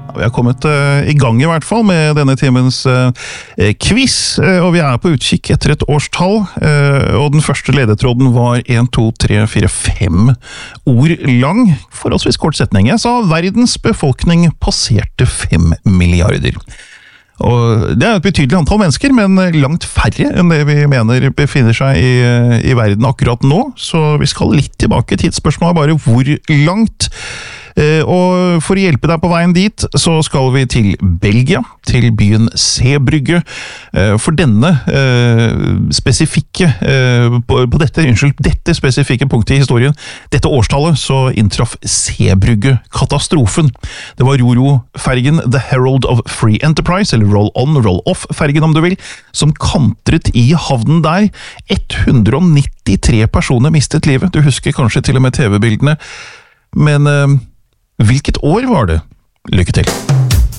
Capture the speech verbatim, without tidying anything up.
Vi har kommet uh, i gang i hvert fall med denne timens uh, quiz, uh, og vi er på utkikk etter et årstall, uh, og den første ledetråden var en, to, tre, fire, fem ord lang, forholdsvis kort setning. Jeg sa verdens befolkning passerte fem milliarder. Og det er et betydelig antall mennesker, men langt færre enn det vi mener befinner seg i, i verden akkurat nå, så vi skal litt tilbake til tidsspørsmålet, bare hvor langt. Og for å hjelpe deg på veien dit, så skal vi til Belgia, til byen Zeebrugge. For denne spesifikke, på dette, unnskyld, dette spesifikke punktet i historien, dette årstallet, så inntraff Zeebrugge-katastrofen. Det var Roro-fergen The Herald of Free Enterprise, eller Roll-On, Roll-Off-fergen om du vil, som kantret i havnen der. hundre og nittitre personer mistet livet. Du husker kanskje til og med T V-bildene. Men hvilket år var det? Lykke til!